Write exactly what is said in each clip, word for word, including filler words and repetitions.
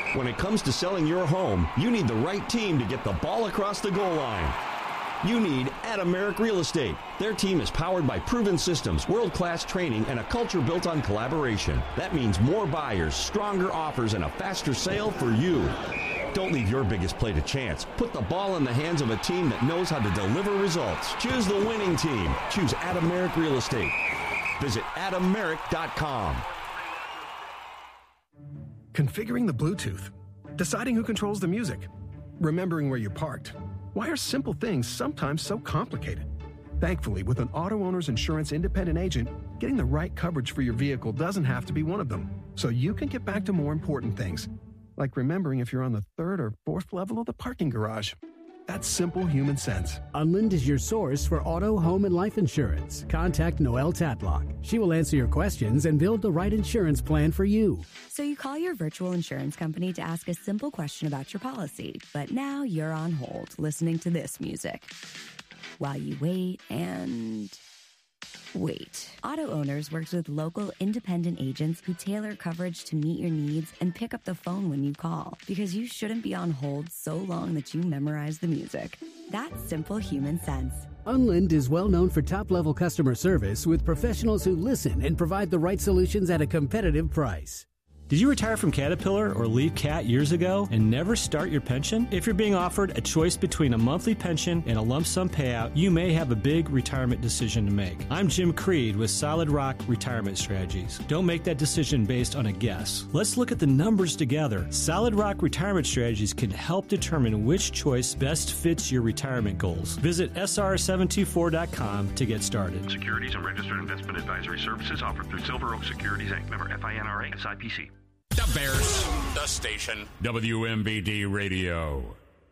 When it comes to selling your home, you need the right team to get the ball across the goal line. You need Adameric Real Estate. Their team is powered by proven systems, world-class training, and a culture built on collaboration. That means more buyers, stronger offers, and a faster sale for you. Don't leave your biggest play to chance. Put the ball in the hands of a team that knows how to deliver results. Choose the winning team. Choose Adameric Real Estate. Visit adameric dot com. Configuring the Bluetooth, deciding who controls the music, remembering where you parked. Why are simple things sometimes so complicated? Thankfully, with an Auto Owners Insurance independent agent, getting the right coverage for your vehicle doesn't have to be one of them. So you can get back to more important things, like remembering if you're on the third or fourth level of the parking garage. That's simple human sense. Unlind is your source for auto, home, and life insurance. Contact Noelle Tatlock. She will answer your questions and build the right insurance plan for you. So you call your virtual insurance company to ask a simple question about your policy, but now you're on hold listening to this music while you wait and... Wait. Auto Owners works with local independent agents who tailor coverage to meet your needs and pick up the phone when you call, because you shouldn't be on hold so long that you memorize the music. That's simple human sense. Unlind is well known for top-level customer service with professionals who listen and provide the right solutions at a competitive price. Did you retire from Caterpillar or leave Cat years ago and never start your pension? If you're being offered a choice between a monthly pension and a lump sum payout, you may have a big retirement decision to make. I'm Jim Creed with Solid Rock Retirement Strategies. Don't make that decision based on a guess. Let's look at the numbers together. Solid Rock Retirement Strategies can help determine which choice best fits your retirement goals. Visit S R seven two four dot com to get started. Securities and registered investment advisory services offered through Silver Oak Securities Incorporated. Member F I N R A S I P C. The Bears, the station, W M B D Radio.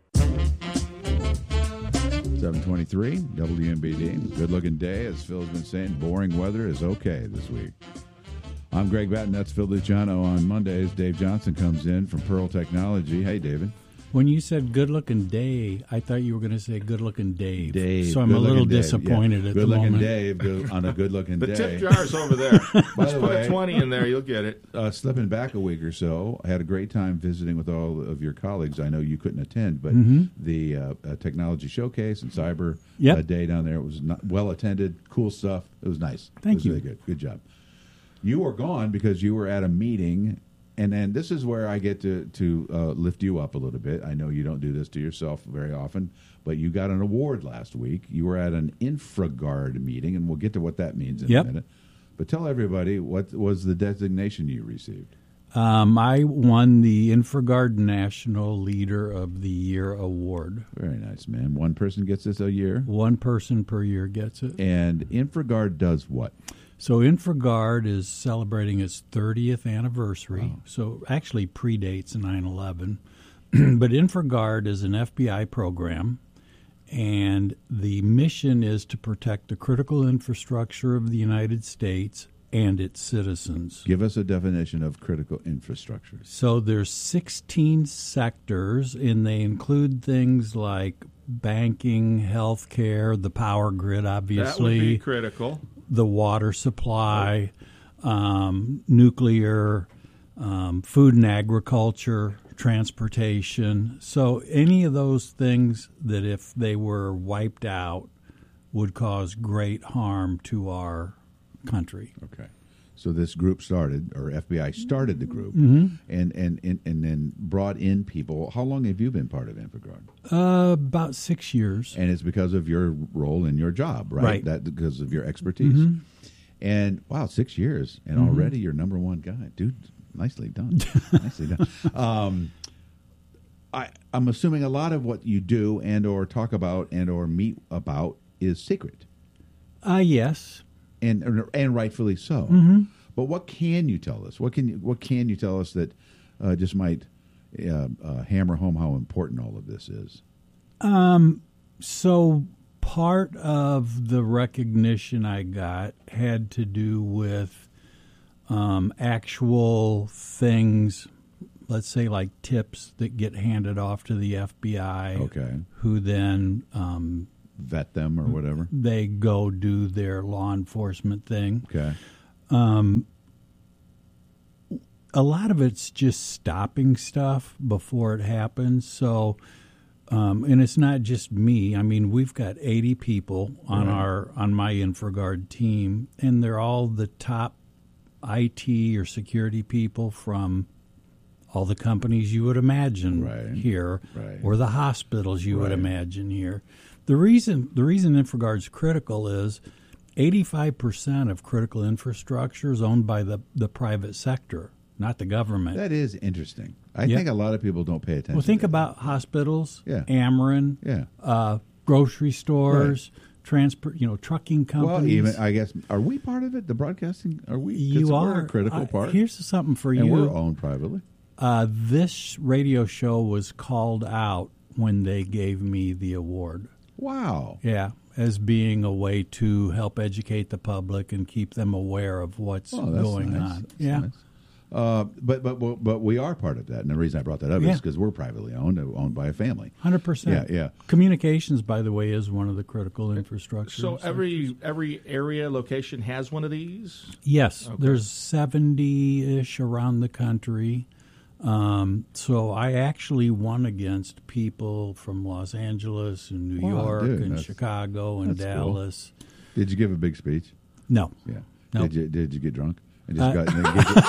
seven twenty-three, W M B D. Good looking day, as Phil's been saying. Boring weather is okay this week. I'm Greg Batten. That's Phil Luciano. On Mondays, Dave Johnson comes in from Pearl Technology. Hey, David. When you said good-looking day, I thought you were going to say good-looking Dave. Dave. So I'm a little Dave. disappointed yeah. at the moment. Good-looking Dave good, on a good-looking the day. The tip jar's over there. By Just the put way, a twenty in there, you'll get it. Uh, slipping back a week or so, I had a great time visiting with all of your colleagues. I know you couldn't attend, but mm-hmm. the uh, uh, Technology Showcase and Cyber yep. uh, Day down there was not, well attended, cool stuff. It was nice. Thank it was you. Really good. Good job. You were gone because you were at a meeting. And then this is where I get to, to uh, lift you up a little bit. I know you don't do this to yourself very often, but you got an award last week. You were at an InfraGard meeting, and we'll get to what that means in yep. a minute. But tell everybody, what was the designation you received? Um, I won the InfraGard National Leader of the Year Award. Very nice, man. One person gets this a year? One person per year gets it. And InfraGard does what? So InfraGard is celebrating its thirtieth anniversary, oh. so actually predates nine eleven. But InfraGard is an F B I program, and the mission is to protect the critical infrastructure of the United States and its citizens. Give us a definition of critical infrastructure. So there's sixteen sectors, and they include things like banking, healthcare, the power grid, obviously. That would be critical. The water supply, um, nuclear, um, food and agriculture, transportation. So any of those things that if they were wiped out would cause great harm to our country. Okay. So this group started, or F B I started the group, mm-hmm. and, and, and, and then brought in people. How long have you been part of InfraGard? Uh, about six years. And it's because of your role in your job, right? Right. That because of your expertise. Mm-hmm. And wow, six years, and mm-hmm. already you're number one guy, dude. Nicely done. nicely done. Um, I, I'm assuming a lot of what you do and or talk about and or meet about is secret. Uh, yes. And and rightfully so. Mm-hmm. But what can you tell us? What can you, what can you tell us that uh, just might uh, uh, hammer home how important all of this is? Um. So part of the recognition I got had to do with um, actual things, let's say like tips that get handed off to the F B I. Okay. Who then um, vet them or whatever. They go do their law enforcement thing. Okay. Um, a lot of it's just stopping stuff before it happens. So, um, and it's not just me. I mean, we've got eighty people on Right. our on my InfraGard team, and they're all the top I T or security people from all the companies you would imagine Right. here, Right. or the hospitals you would Right. imagine here. The reason the reason InfraGard's critical is eighty-five percent of critical infrastructure is owned by the, the private sector, not the government. That is interesting. I Yeah. think a lot of people don't pay attention. Well, think to about hospitals, Yeah. Ameren, Yeah. uh, grocery stores, transport, you know, trucking that. Well, companies. even I guess are we part of it? The broadcasting are we? 'Cause you we're are a critical uh, part. Here's something for and you. we're owned privately. Uh, this radio show was called out when they gave me the award. Wow. Yeah, as being a way to help educate the public and keep them aware of what's Oh, that's going nice. on. That's yeah. nice. Uh, but but but but we are part of that, and the reason I brought that up Yeah. is because we're privately owned, owned by a family. Hundred percent. Yeah, yeah. Communications, by the way, is one of the critical infrastructure. So every every area location has one of these? yes, Okay. there's seventy-ish around the country. Um, so I actually won against people from Los Angeles and New Wow, York dude, and that's- Chicago and that's cool. Dallas. Did you give a big speech? No, Yeah. Nope. Did you did you get drunk and just Uh, got and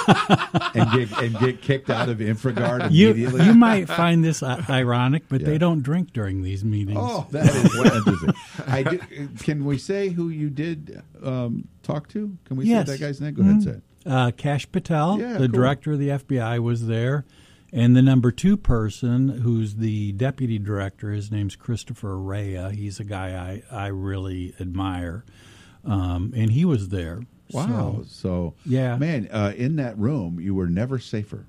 get, and get and get kicked out of InfraGard you immediately? you might find this uh, ironic, but Yeah. they don't drink during these meetings. Oh, that is well interesting. I did, can we say who you did um, talk to? Can we Yes. say that guy's name? Go ahead and say it. Uh, Kash Patel, Yeah, the cool. director of the F B I, was there. And the number two person, who's the deputy director, his name's Christopher Rea. He's a guy I, I really admire. Um, and he was there. Wow. So, So, yeah. man, uh, in that room, you were never safer.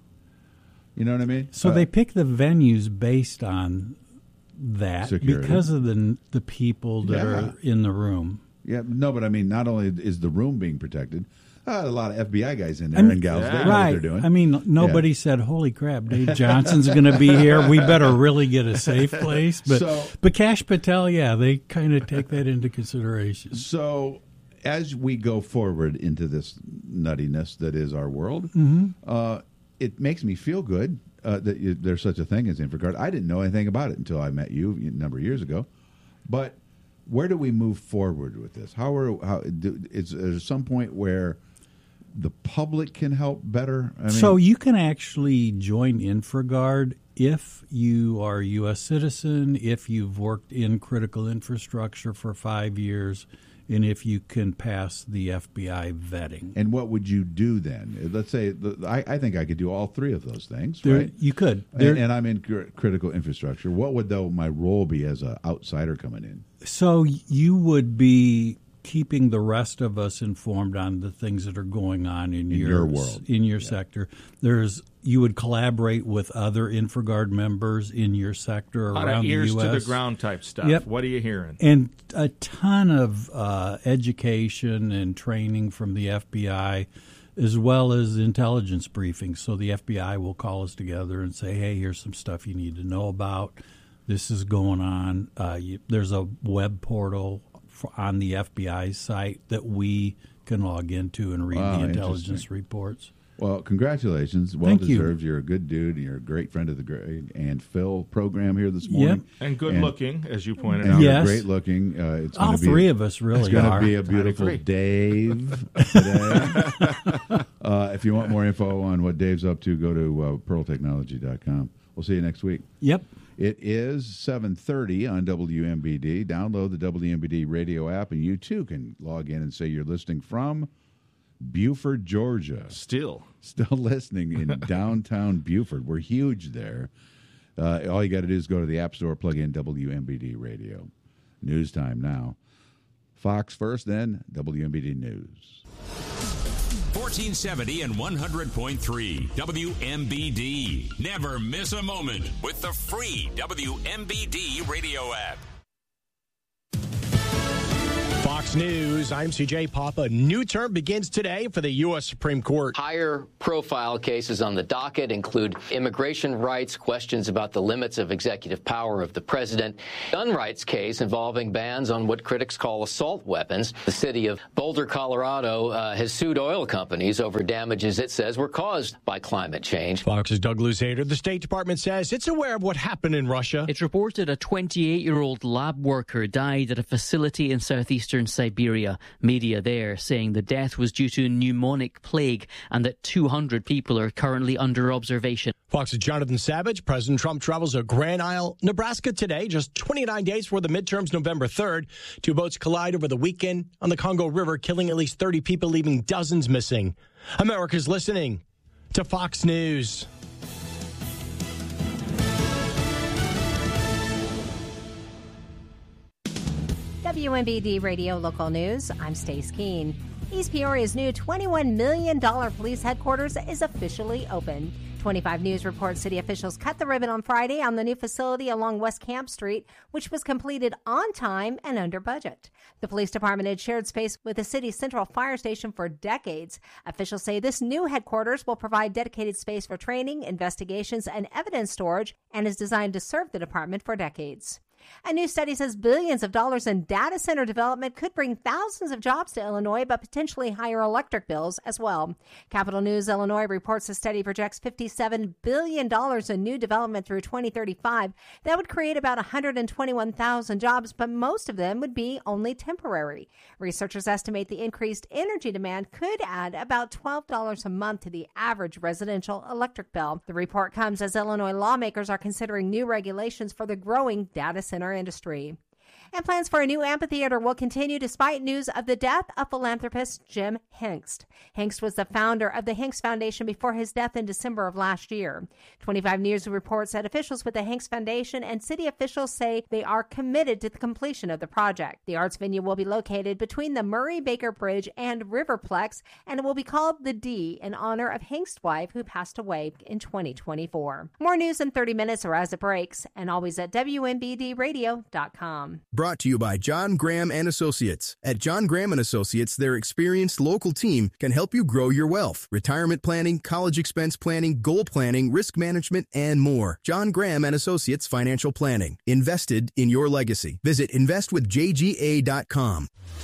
You know what I mean? so Uh, they pick the venues based on that Security. because of the the people that Yeah. are in the room. Yeah, no, but I mean, not only is the room being protected, uh, a lot of F B I guys in there I mean- and gals. They know what Right. they're doing. I mean, nobody Yeah. said, "Holy crap, Dave Johnson's going to be here. We better really get a safe place." But So- but Kash Patel, yeah, they kind of take that into consideration. So, as we go forward into this nuttiness that is our world, Mm-hmm. uh, it makes me feel good uh, that you, there's such a thing as InfraGard. I didn't know anything about it until I met you a number of years ago. But where do we move forward with this? How are how do, is there some point where the public can help better? I mean, So you can actually join InfraGard if you are a U S citizen, if you've worked in critical infrastructure for five years, and if you can pass the F B I vetting. and what would you do then? Let's say the, I, I think I could do all three of those things, There, right? You could. And, There, and I'm in cr- critical infrastructure. What would though my role be as an outsider coming in? So you would be keeping the rest of us informed on the things that are going on in, In your, your world. in your sector. There's you would collaborate with other InfraGard members in your sector A lot around of ears the U S to the ground type stuff. Yep. What are you hearing? and a ton of uh, education and training from the F B I, as well as intelligence briefings. So the F B I will call us together and say, "Hey, here's some stuff you need to know about. This is going on." Uh, you, there's a web portal for, on the F B I site that we can log into and read Wow, the intelligence interesting. reports. Well, congratulations. Well Thank you. deserved. You. are a good dude. You're a great friend of the Greg and Phil program here this morning. And good And- looking, as you pointed And out. you're Yes. great looking. Uh, it's All gonna be, three of us really It's going are. to be a beautiful agree. Dave today. uh, if you want more info on what Dave's up to, go to uh, pearl technology dot com. We'll see you next week. Yep. It is seven thirty on W M B D. Download the W M B D radio app, and you too can log in and say you're listening from Buford, Georgia. Still. Still listening in downtown Buford. We're huge there. Uh, all you got to do is go to the App Store, plug in W M B D radio. News time now. Fox first, then W M B D News. fourteen seventy and one hundred point three W M B D. Never miss a moment with the free W M B D radio app. Fox News, I'm C J Papa. New term begins today for the U S Supreme Court. Higher profile cases on the docket include immigration rights, questions about the limits of executive power of the president, gun rights case involving bans on what critics call assault weapons. The city of Boulder, Colorado uh, has sued oil companies over damages it says were caused by climate change. Fox's Doug Luzader. The State Department says it's aware of what happened in Russia. It's reported a twenty-eight-year-old lab worker died at a facility in southeastern Siberia. Media there saying the death was due to pneumonic plague and that two hundred people are currently under observation. Fox's Jonathan Savage. President Trump travels to Grand Isle, Nebraska today, just twenty-nine days before the midterms, November third. Two boats collide over the weekend on the Congo River, killing at least thirty people, leaving dozens missing. America's listening to Fox News. W M B D Radio Local News, I'm Stace Keene. East Peoria's new twenty-one million dollars police headquarters is officially open. twenty-five News reports city officials cut the ribbon on Friday on the new facility along West Camp Street, which was completed on time and under budget. The police department had shared space with the city's central fire station for decades. Officials say this new headquarters will provide dedicated space for training, investigations, and evidence storage, and is designed to serve the department for decades. A new study says billions of dollars in data center development could bring thousands of jobs to Illinois, but potentially higher electric bills as well. Capital News Illinois reports the study projects fifty-seven billion dollars in new development through twenty thirty-five. That would create about one hundred twenty-one thousand jobs, but most of them would be only temporary. Researchers estimate the increased energy demand could add about twelve dollars a month to the average residential electric bill. The report comes as Illinois lawmakers are considering new regulations for the growing data center industry. And plans for a new amphitheater will continue despite news of the death of philanthropist Jim Hengst. Hengst was the founder of the Hengst Foundation before his death in December of last year. twenty-five News reports that officials with the Hengst Foundation and city officials say they are committed to the completion of the project. The arts venue will be located between the Murray-Baker Bridge and Riverplex, and it will be called the D in honor of Hengst's wife, who passed away in twenty twenty-four. More news in thirty minutes or as it breaks, and always at W M B D radio dot com. Brought to you by John Graham and Associates. At John Graham and Associates, their experienced local team can help you grow your wealth. Retirement planning, college expense planning, goal planning, risk management, and more. John Graham and Associates Financial Planning. Invested in your legacy. Visit invest with J G A dot com.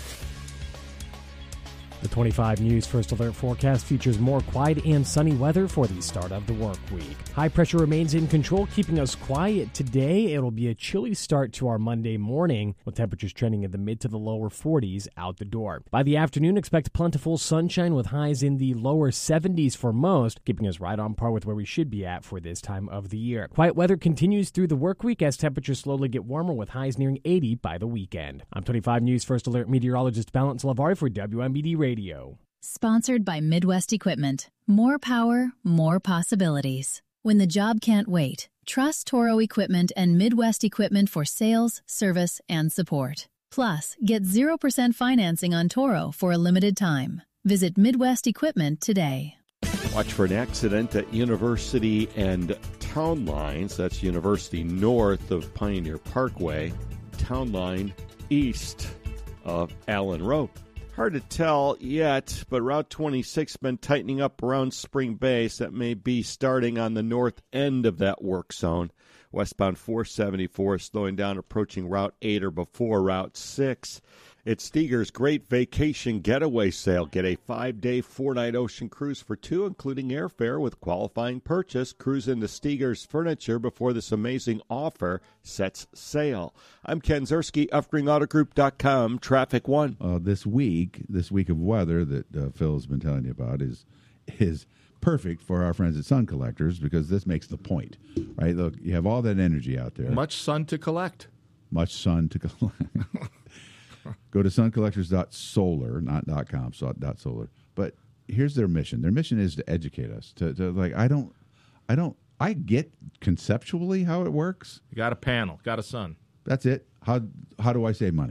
The twenty-five News First Alert forecast features more quiet and sunny weather for the start of the work week. High pressure remains in control, keeping us quiet today. It'll be a chilly start to our Monday morning, with temperatures trending in the mid to the lower forties out the door. By the afternoon, expect plentiful sunshine with highs in the lower seventies for most, keeping us right on par with where we should be at for this time of the year. Quiet weather continues through the work week as temperatures slowly get warmer with highs nearing eighty by the weekend. I'm twenty-five News First Alert meteorologist Balance Lavari for W M B D Radio. Sponsored by Midwest Equipment. More power, more possibilities. When the job can't wait, trust Toro Equipment and Midwest Equipment for sales, service, and support. Plus, get zero percent financing on Toro for a limited time. Visit Midwest Equipment today. Watch for an accident at University and Town Lines. That's University north of Pioneer Parkway, Town Line east of Allen Road. Hard to tell yet, but Route twenty-six has been tightening up around Spring Base. That may be starting on the north end of that work zone. Westbound four seventy-four slowing down, approaching Route eight or before Route six. It's Steger's Great Vacation Getaway Sale. Get a five-day, four-night ocean cruise for two, including airfare with qualifying purchase. Cruise into Steger's Furniture before this amazing offer sets sail. I'm Ken Zerski, Upgreen Auto Group dot com, Traffic One. Uh, this week, this week of weather that uh, Phil has been telling you about is is perfect for our friends at Sun Collectors because this makes the point, right? Look, you have all that energy out there. Much sun to collect. Much sun to collect. Go to sun collectors dot solar, not .com, so .solar. But here's their mission. Their mission is to educate us. To, to like, I don't, I don't, I get conceptually how it works. You got a panel, got a sun. That's it. How how do I save money?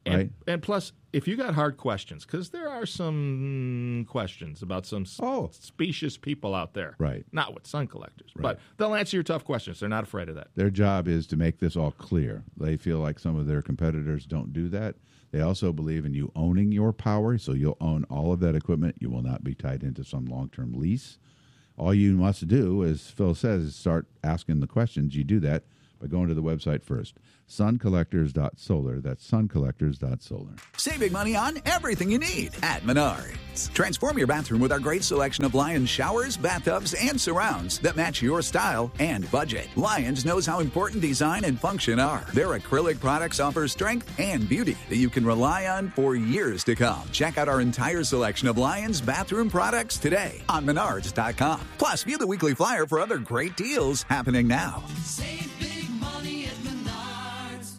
right? And, and plus, if you got hard questions, because there are some questions about some oh. specious people out there. Right. Not with Sun Collectors. Right. But they'll answer your tough questions. They're not afraid of that. Their job is to make this all clear. They feel like some of their competitors don't do that. They also believe in you owning your power, so you'll own all of that equipment. You will not be tied into some long-term lease. All you must do, as Phil says, is start asking the questions. You do that by going to the website first, sun collectors dot solar. That's sun collectors dot solar. Save big money on everything you need at Menards. Transform your bathroom with our great selection of Lions showers, bathtubs, and surrounds that match your style and budget. Lions knows how important design and function are. Their acrylic products offer strength and beauty that you can rely on for years to come. Check out our entire selection of Lions bathroom products today on Menards dot com. Plus, view the weekly flyer for other great deals happening now. Save big money at Menards.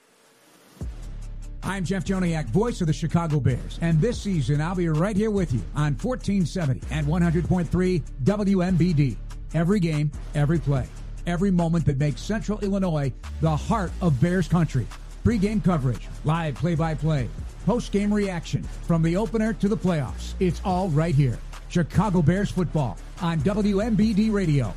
I'm Jeff Joniak, voice of the Chicago Bears, and this season I'll be right here with you on fourteen seventy and one hundred point three W M B D. Every game, every play, every moment that makes Central Illinois the heart of Bears country. Pre-game coverage, live play-by-play, post-game reaction, from the opener to the playoffs. It's all right here. Chicago Bears football on W M B D Radio.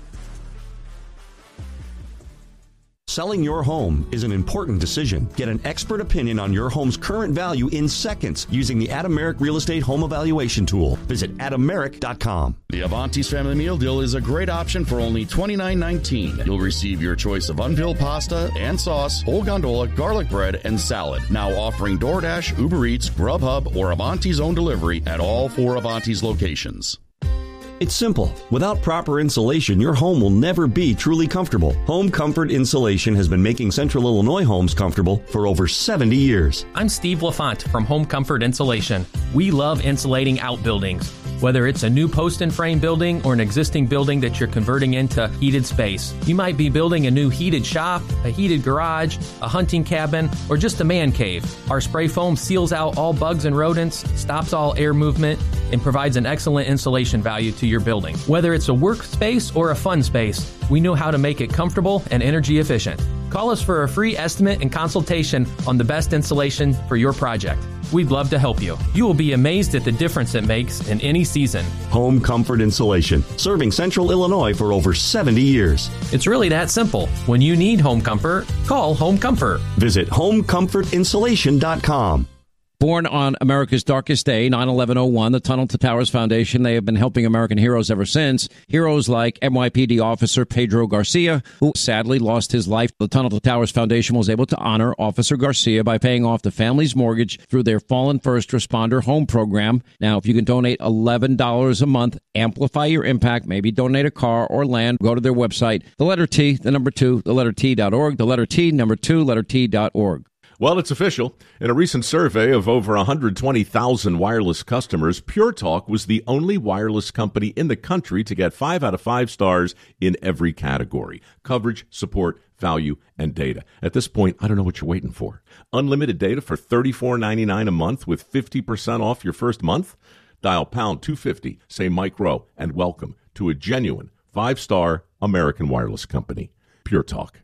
Selling your home is an important decision. Get an expert opinion on your home's current value in seconds using the Adameric Real Estate Home Evaluation Tool. Visit adameric dot com. The Avanti's Family Meal Deal is a great option for only twenty-nine nineteen. You'll receive your choice of unpeeled pasta and sauce, whole gondola, garlic bread, and salad. Now offering DoorDash, Uber Eats, Grubhub, or Avanti's own delivery at all four Avanti's locations. It's simple. Without proper insulation, your home will never be truly comfortable. Home Comfort Insulation has been making Central Illinois homes comfortable for over seventy years. I'm Steve LaFont from Home Comfort Insulation. We love insulating outbuildings. Whether it's a new post and frame building or an existing building that you're converting into heated space. You might be building a new heated shop, a heated garage, a hunting cabin, or just a man cave. Our spray foam seals out all bugs and rodents, stops all air movement, and provides an excellent insulation value to your building. Whether it's a workspace or a fun space, we know how to make it comfortable and energy efficient. Call us for a free estimate and consultation on the best insulation for your project. We'd love to help you. You will be amazed at the difference it makes in any season. Home Comfort Insulation, serving Central Illinois for over seventy years. It's really that simple. When you need home comfort, call Home Comfort. Visit home comfort insulation dot com. Born on America's darkest day, nine eleven oh one, the Tunnel to Towers Foundation, they have been helping American heroes ever since. Heroes like N Y P D officer Pedro Garcia, who sadly lost his life. The Tunnel to Towers Foundation was able to honor Officer Garcia by paying off the family's mortgage through their Fallen First Responder Home Program. Now, if you can donate eleven dollars a month, amplify your impact, maybe donate a car or land, go to their website, the letter T, the number two, the letter T dot org, the letter T, number two, letter T dot org. Well, it's official. In a recent survey of over one hundred twenty thousand wireless customers, Pure Talk was the only wireless company in the country to get five out of five stars in every category: coverage, support, value, and data. At this point, I don't know what you're waiting for. Unlimited data for thirty-four ninety-nine a month with fifty percent off your first month? Dial pound two fifty, say Mike Rowe, and welcome to a genuine five-star American wireless company. Pure Talk.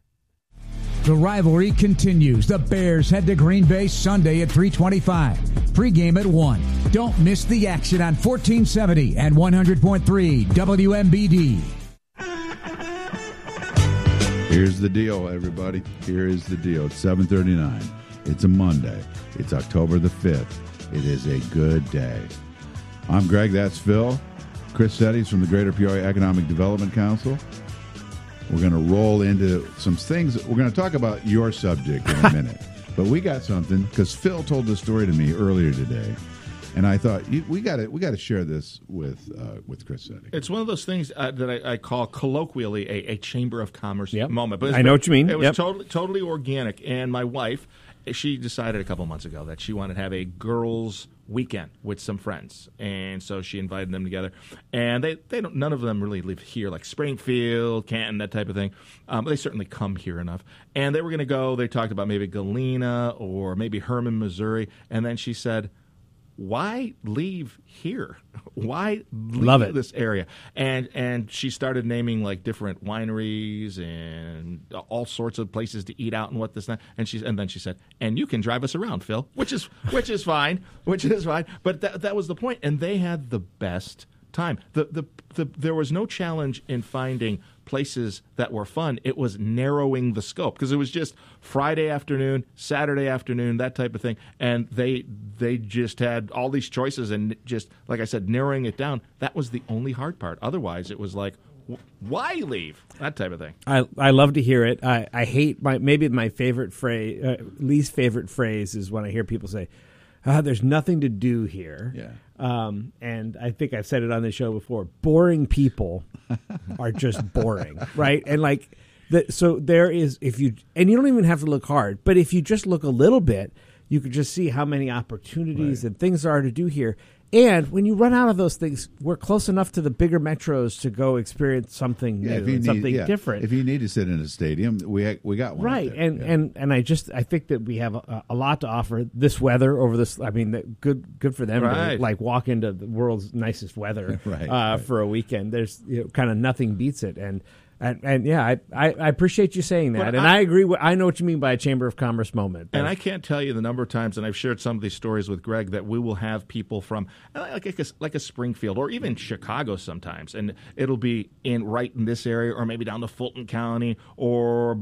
The rivalry continues. The Bears head to Green Bay Sunday at three twenty-five. Pre-game at one. Don't miss the action on fourteen seventy and one hundred point three W M B D. Here's the deal, everybody. Here is the deal. It's seven thirty-nine. It's a Monday. It's October the fifth. It is a good day. I'm Greg. That's Phil. Chris Setties from the Greater Peoria Economic Development Council. We're going to roll into some things. We're going to talk about your subject in a minute. But we got something, because Phil told this story to me earlier today. And I thought, we got to we got to share this with uh, with Chris Setting. It's one of those things uh, that I, I call colloquially a, a Chamber of Commerce yep. moment. But I know what you mean. It was yep. totally, totally organic. And my wife, she decided a couple months ago that she wanted to have a girls' weekend with some friends, and so she invited them together. And they, they don't, none of them really live here, like Springfield, Canton, that type of thing. Um, but they certainly come here enough. And they were going to go. They talked about maybe Galena or maybe Herman, Missouri. And then she said, why leave here? Why leave Love it. this area? And and she started naming like different wineries and all sorts of places to eat out and what this and that. And she and then she said, and you can drive us around, Phil, which is which is fine, which is fine. But that that was the point, and they had the best time. The, the the there was no challenge in finding places that were fun. It was narrowing the scope because it was just Friday afternoon, Saturday afternoon, that type of thing. And they they just had all these choices and just, like I said, narrowing it down. That was the only hard part. Otherwise, it was like, why leave? That type of thing. I I love to hear it. I, I hate my maybe my favorite phrase, uh, least favorite phrase is when I hear people say, Uh, there's nothing to do here. Yeah. Um, and I think I've said it on the show before. Boring people are just boring, right? And like, the, so there is, if you, and you don't even have to look hard, but if you just look a little bit, you could just see how many opportunities Right. and things there are to do here. And when you run out of those things, we're close enough to the bigger metros to go experience something Yeah, new, if you and need, something yeah. different. If you need to sit in a stadium, we ha- we got one. up Right, there. and, Yeah. and and I just I think that we have a, a lot to offer. This weather over this, I mean, that good good for them Right. to like walk into the world's nicest weather Right, uh, right. for a weekend. There's you know, kind of nothing beats it, and and, and yeah, I, I, I appreciate you saying that, But and I- I, agree. With, I know what you mean by a Chamber of Commerce moment. And I can't tell you the number of times, and I've shared some of these stories with Greg, that we will have people from like a, like a Springfield or even Chicago sometimes, and it'll be in right in this area, or maybe down to Fulton County, or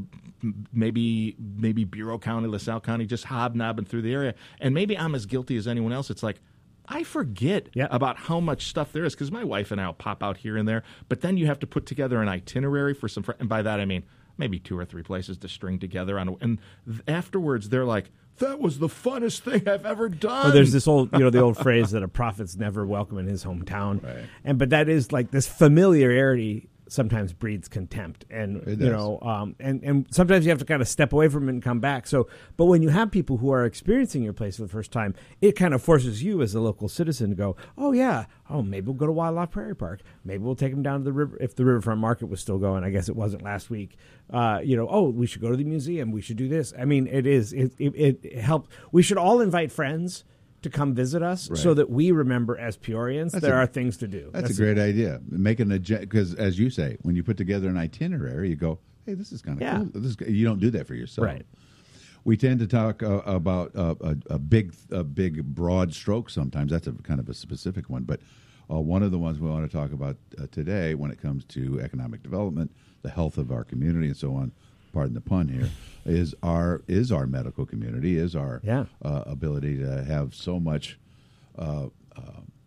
maybe maybe Bureau County, LaSalle County, just hobnobbing through the area. And maybe I'm as guilty as anyone else. It's like, I forget about how much stuff there is because my wife and I will pop out here and there, but then you have to put together an itinerary for some, fr- and by that I mean maybe two or three places to string together on. A, and th- afterwards, they're like, "That was the funnest thing I've ever done." Well, there's this old, you know, the old phrase that a prophet's never welcome in his hometown, Right. and but that is like this familiarity sometimes breeds contempt, and It you does. know, um, and and sometimes you have to kind of step away from it and come back. So, but when you have people who are experiencing your place for the first time, it kind of forces you as a local citizen to go, "Oh yeah, oh maybe we'll go to Wildlife Prairie Park. Maybe we'll take them down to the river if the Riverfront Market was still going. I guess it wasn't last week. Uh, you know, oh we should go to the museum. We should do this. I mean, it is it it, it helped. We should all invite friends to come visit us Right. so that we remember as Peorians That's there a- are things to do. That's, a great idea. Make an agenda because, as you say, when you put together an itinerary, you go, "Hey, this is kind of Yeah. cool." This is, you don't do that for yourself, Right. We tend to talk uh, about uh, a, a big, a big, broad stroke. Sometimes that's a kind of a specific one, but uh, one of the ones we want to talk about uh, today, when it comes to economic development, the health of our community, and so on. Pardon the pun here. Is our is our medical community, is our Yeah. uh, ability to have so much. Uh, uh,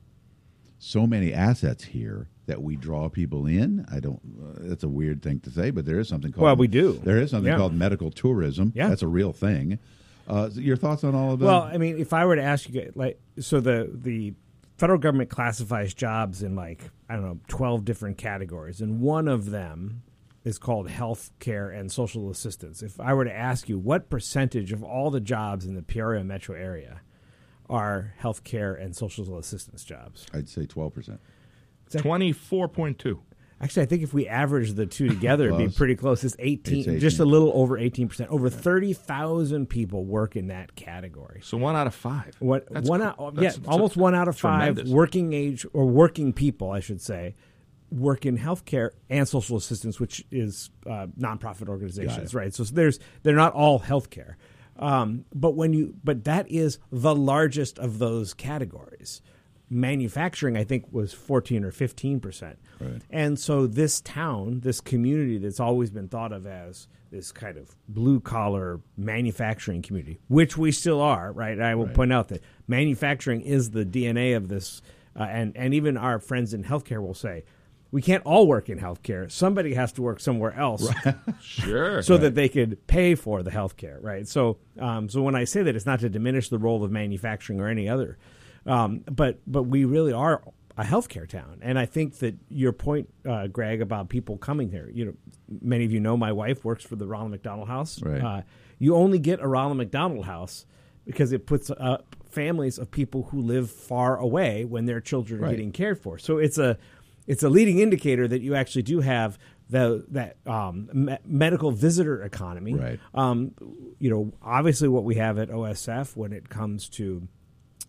so many assets here that we draw people in. I don't. Uh, that's a weird thing to say, but there is something called. Well, we do. There is something Yeah. called medical tourism. Yeah. That's a real thing. Uh, your thoughts on all of that? Well, I mean, if I were to ask you, like, so the the federal government classifies jobs in like I don't know twelve different categories, and one of them is called health care and social assistance. If I were to ask you, what percentage of all the jobs in the Peoria metro area are health care and social assistance jobs? I'd say twelve percent. twenty-four point two. Actually, I think if we average the two together, it'd be Close. pretty close. It's eighteen, It's eighteen. just a little over eighteen percent. Over thirty thousand people work in that category. So one out of five. What That's one cr- out? Yeah, that's- that's almost one out of five tremendous. working age or working people, I should say, work in healthcare and social assistance, which is uh, nonprofit organizations, right? So there's they're not all healthcare, um, but when you but that is the largest of those categories. Manufacturing, I think, was fourteen or fifteen percent, Right. and so this town, this community that's always been thought of as this kind of blue collar manufacturing community, which we still are, right? I will Right. point out that manufacturing is the D N A of this, uh, and and even our friends in healthcare will say, we can't all work in healthcare. Somebody has to work somewhere else, Sure. so that they could pay for the healthcare, right? So, um, so when I say that, it's not to diminish the role of manufacturing or any other, um, but but we really are a healthcare town, and I think that your point, uh, Greg, about people coming here. You know, many of you know my wife works for the Ronald McDonald House. Right. Uh, you only get a Ronald McDonald House because it puts up families of people who live far away when their children are Right. getting cared for. So it's a it's a leading indicator that you actually do have the that um, me- medical visitor economy. Right. Um, you know, obviously what we have at O S F when it comes to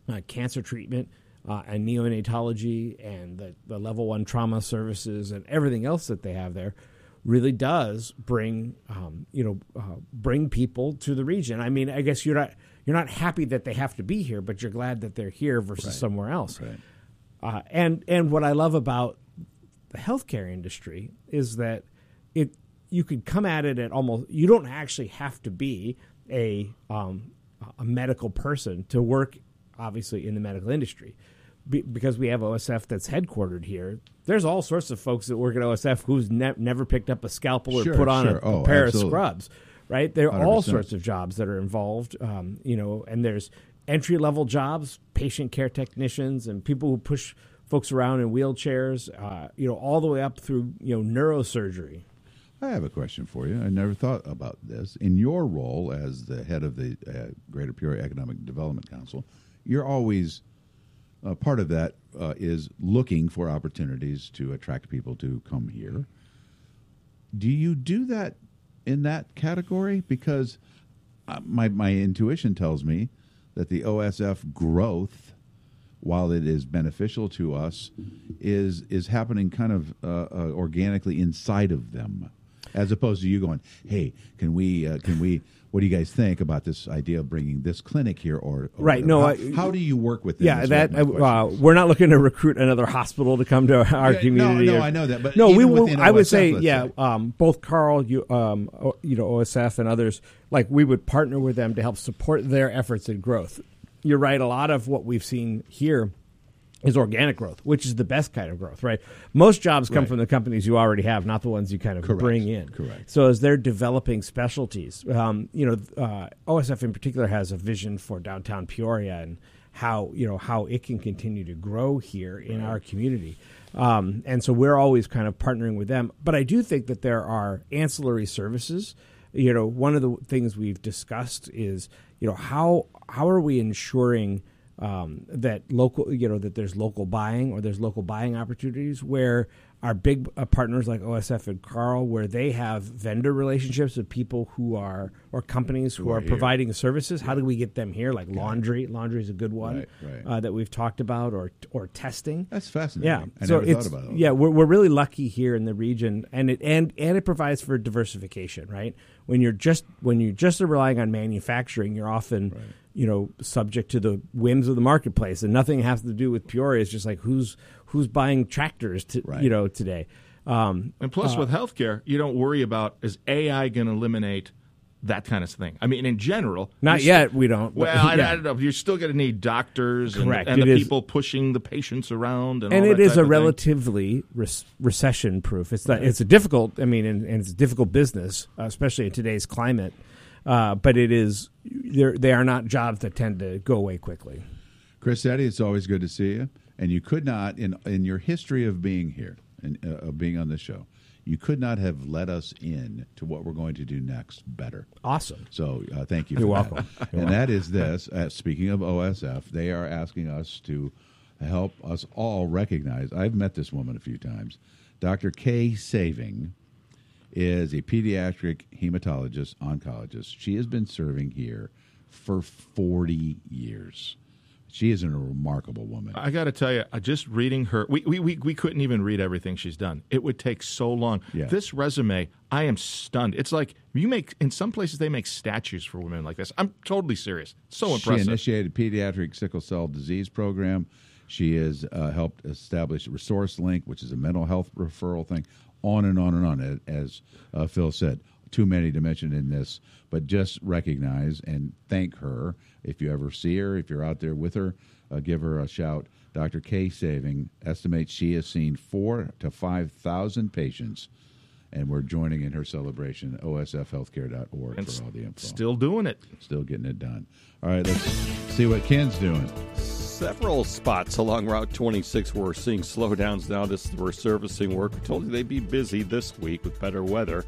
uh, cancer treatment uh, and neonatology and the, the level one trauma services and everything else that they have there really does bring, um, you know, uh, bring people to the region. I mean, I guess you're not you're not happy that they have to be here, but you're glad that they're here versus Right. somewhere else. Right. Uh, and and what I love about the healthcare industry is that it you could come at it at almost you don't actually have to be a um, a medical person to work, obviously, in the medical industry. Be, because we have O S F that's headquartered here, there's all sorts of folks that work at O S F who's ne- never picked up a scalpel or Sure, put on sure. a, Oh, a pair absolutely. of scrubs, right? There are one hundred all percent. sorts of jobs that are involved, um, you know, and there's entry-level jobs, patient care technicians, and people who push folks around in wheelchairs, uh, you know, all the way up through, you know, neurosurgery. I have a question for you. I never thought about this. In your role as the head of the uh, Greater Peoria Economic Development Council, you're always uh, part of that uh, is looking for opportunities to attract people to come here. Do you do that in that category? Because uh, my my intuition tells me that the O S F growth, while it is beneficial to us, is is happening kind of uh, uh, organically inside of them, as opposed to you going, "Hey, can we uh, can we? What do you guys think about this idea of bringing this clinic here?" Or, or Right, no, how, I- how do you work with them? Yeah, is that what my question uh, is. we're not looking to recruit another hospital to come to our Yeah, no, community. no, or- I know that, but no, we even will. within I would O S F, say, let's yeah, say. um, both Carl, you, um, o- you know, O S F and others, like we would partner with them to help support their efforts in growth. You're right. A lot of what we've seen here is organic growth, which is the best kind of growth, right? Most jobs come Right. from the companies you already have, not the ones you kind of Correct. bring in. Correct. So as they're developing specialties, um, you know, uh, O S F in particular has a vision for downtown Peoria and how, you know, how it can continue to grow here in our community. Um, and so we're always kind of partnering with them. But I do think that there are ancillary services. You know, one of the things we've discussed is, you know, how how are we ensuring um, that local, you know, that there's local buying or there's local buying opportunities where our big uh, partners like O S F and Carl, where they have vendor relationships with people who are, or companies who, Who are are, here. providing services. How do we get them here? Like laundry. Laundry is a good one Right, right. Uh, that we've talked about, or or testing. That's fascinating. Yeah, I so never thought it's about it. yeah, we're we're really lucky here in the region, and it and and it provides for diversification, right? When you're just when you just are relying on manufacturing, you're often you know subject to the whims of the marketplace, and nothing has to do with Peoria. It's just like who's who's buying tractors, to, Right. you know, today. Um, And plus, uh, with healthcare, you don't worry about is A I going to eliminate that kind of thing. I mean, in general, Not you're yet, we don't, but- Well, I, yeah. I don't know. You're still going to need doctors and, Correct. and It the is- people pushing the patients around, and, and all it that is type a of thing. relatively res- recession proof. It's not, it's a difficult. I mean, and, and it's a difficult business, uh, especially in today's climate. Uh, but it is. They're, they are not jobs that tend to go away quickly. Chris Eddy, it's always good to see you. And you could not, in in your history of being here and uh, of being on this show, you could not have let us in to what we're going to do next better. Awesome. So uh, thank you. You're for welcome. That. You're and that is this. Uh, speaking of O S F, they are asking us to help us all recognize. I've met this woman a few times. Doctor Kay Saving is a pediatric hematologist, oncologist. She has been serving here for forty years. She is a remarkable woman. I got to tell you, uh, just reading her, we, we, we, we couldn't even read everything she's done. It would take so long. Yeah. This resume, I am stunned. It's like you make, in some places, they make statues for women like this. I'm totally serious. So impressive. She initiated pediatric sickle cell disease program. She has uh, helped establish Resource Link, which is a mental health referral thing, on and on and on, as uh, Phil said. Too many to mention in this, but just recognize and thank her. If you ever see her, if you're out there with her, uh, give her a shout. Doctor Kay Saving estimates she has seen four to five thousand patients, and we're joining in her celebration. O S F healthcare dot org And for all the info. Still doing it. Still getting it done. All right, let's see what Ken's doing. Several spots along Route twenty-six we're seeing slowdowns now. This is resurfacing work. We told you they'd be busy this week with better weather.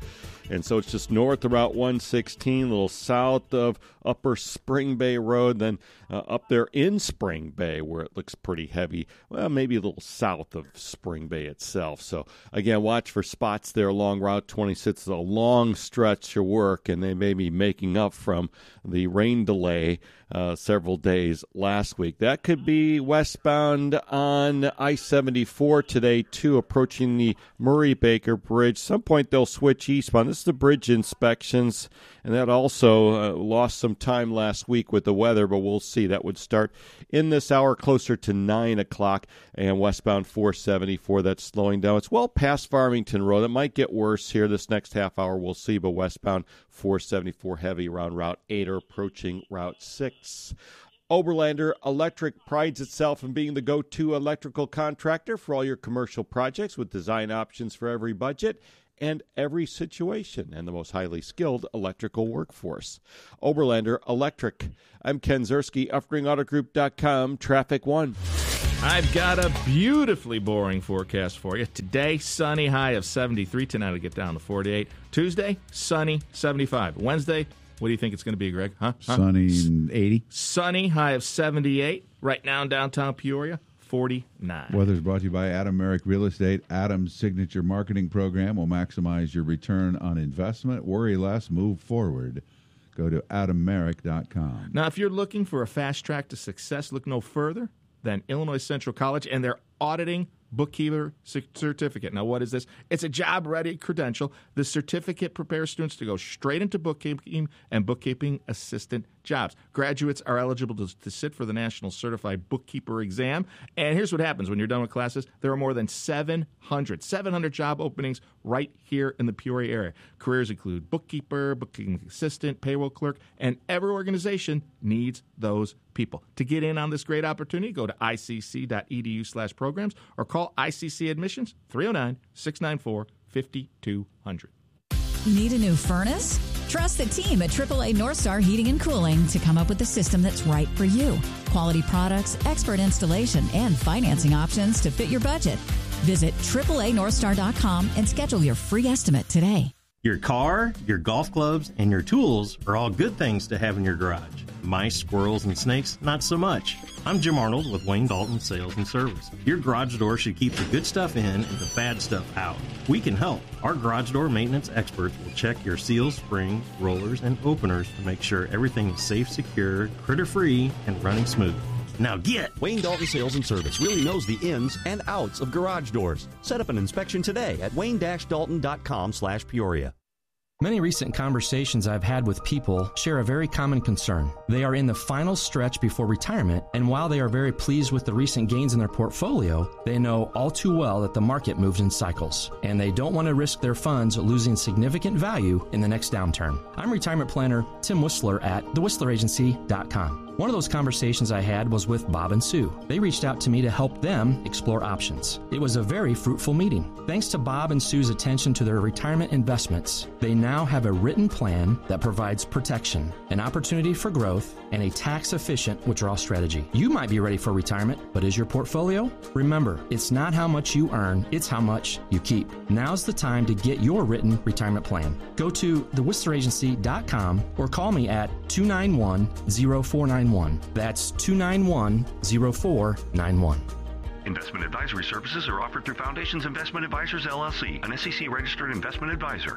And so it's just north of Route one sixteen, a little south of Upper Spring Bay Road, then uh, up there in Spring Bay where it looks pretty heavy. Well, maybe a little south of Spring Bay itself. So, again, watch for spots there along Route twenty-six. It's a long stretch of work, and they may be making up from the rain delay uh, several days last week. That could be westbound on I seventy-four today, too, approaching the Murray-Baker Bridge. Some point they'll switch eastbound. This is the bridge inspections, and that also uh, lost some time last week with the weather, but we'll see. That would start in this hour closer to nine o'clock, and westbound four seventy-four, that's slowing down. It's well past Farmington Road. It might get worse here this next half hour. We'll see, but westbound four seventy-four heavy around Route eight or approaching Route six. Oberlander Electric prides itself in being the go-to electrical contractor for all your commercial projects with design options for every budget and every situation, and the most highly skilled electrical workforce. Oberlander Electric. I'm Ken Zerski, Uffring Auto Group dot com, Traffic One. I've got a beautifully boring forecast for you. Today, sunny, high of seventy-three. Tonight, it'll get down to forty-eight. Tuesday, sunny, seventy-five. Wednesday, what do you think it's going to be, Greg? Huh? huh? Sunny, eighty. Sunny, high of seventy-eight. Right now in downtown Peoria, forty-nine. Weather's brought to you by Adam Merrick Real Estate. Adam's signature marketing program will maximize your return on investment. Worry less, move forward. Go to adam merrick dot com. Now, if you're looking for a fast track to success, look no further than Illinois Central College and their auditing bookkeeper certificate. Now, what is this? It's a job-ready credential. The certificate prepares students to go straight into bookkeeping and bookkeeping assistant jobs. Graduates are eligible to, to sit for the National Certified Bookkeeper exam. And here's what happens when you're done with classes. There are more than seven hundred, seven hundred job openings right here in the Peoria area. Careers include bookkeeper, bookkeeping assistant, payroll clerk, and every organization needs those people. To get in on this great opportunity, go to I C C dot E D U slash programs or call I C C Admissions, three oh nine, six nine four, five two zero zero. Need a new furnace? Trust the team at triple A North Star Heating and Cooling to come up with the system that's right for you. Quality products, expert installation, and financing options to fit your budget. Visit triple A north star dot com and schedule your free estimate today. Your car, your golf clubs, and your tools are all good things to have in your garage. Mice, squirrels, and snakes, not so much. I'm Jim Arnold with Wayne Dalton Sales and Service. Your garage door should keep the good stuff in and the bad stuff out. We can help. Our garage door maintenance experts will check your seals, springs, rollers, and openers to make sure everything is safe, secure, critter-free, and running smooth. Now get! Wayne Dalton Sales and Service really knows the ins and outs of garage doors. Set up an inspection today at wayne dash dalton dot com slash Peoria. Many recent conversations I've had with people share a very common concern. They are in the final stretch before retirement, and while they are very pleased with the recent gains in their portfolio, they know all too well that the market moves in cycles, and they don't want to risk their funds losing significant value in the next downturn. I'm retirement planner Tim Whistler at the whistler agency dot com. One of those conversations I had was with Bob and Sue. They reached out to me to help them explore options. It was a very fruitful meeting. Thanks to Bob and Sue's attention to their retirement investments, they now have a written plan that provides protection, an opportunity for growth, and a tax-efficient withdrawal strategy. You might be ready for retirement, but is your portfolio? Remember, it's not how much you earn, it's how much you keep. Now's the time to get your written retirement plan. Go to the whistler agency dot com or call me at two nine one, zero four nine one. That's two nine one, zero four nine one. Investment advisory services are offered through Foundations Investment Advisors, L L C, an S E C-registered investment advisor.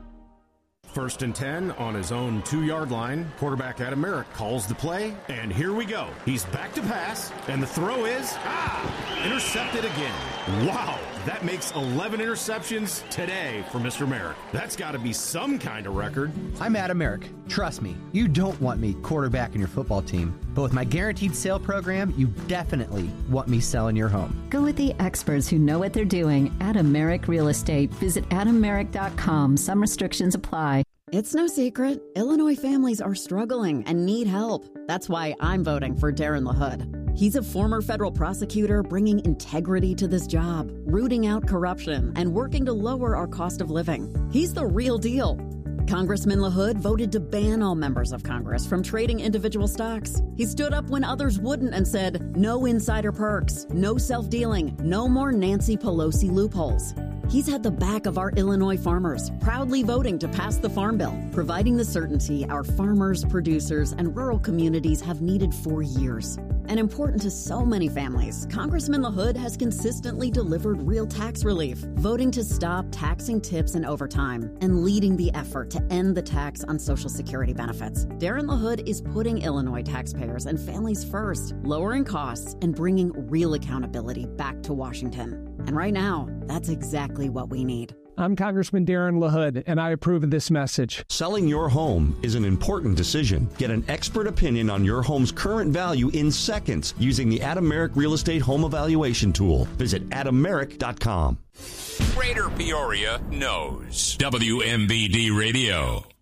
First and ten on his own two-yard line. Quarterback Adam Merrick calls the play, and here we go. He's back to pass, and the throw is, ah, intercepted again. Wow, that makes eleven interceptions today for Mister Merrick. That's got to be some kind of record. I'm Adam Merrick. Trust me, you don't want me quarterbacking your football team. But with my guaranteed sale program, you definitely want me selling your home. Go with the experts who know what they're doing. Adam Merrick Real Estate. Visit adam merrick dot com. Some restrictions apply. It's no secret, Illinois families are struggling and need help. That's why I'm voting for Darren LaHood. He's a former federal prosecutor bringing integrity to this job, rooting out corruption, and working to lower our cost of living. He's the real deal. Congressman LaHood voted to ban all members of Congress from trading individual stocks. He stood up when others wouldn't and said, no insider perks, no self-dealing, no more Nancy Pelosi loopholes. He's had the back of our Illinois farmers, proudly voting to pass the Farm Bill, providing the certainty our farmers, producers, and rural communities have needed for years. And important to so many families, Congressman LaHood has consistently delivered real tax relief, voting to stop taxing tips and overtime, and leading the effort to end the tax on Social Security benefits. Darren LaHood is putting Illinois taxpayers and families first, lowering costs and bringing real accountability back to Washington. And right now, that's exactly what we need. I'm Congressman Darren LaHood, and I approve of this message. Selling your home is an important decision. Get an expert opinion on your home's current value in seconds using the Adameric Real Estate Home Evaluation Tool. Visit adameric dot com. Greater Peoria knows W M B D Radio.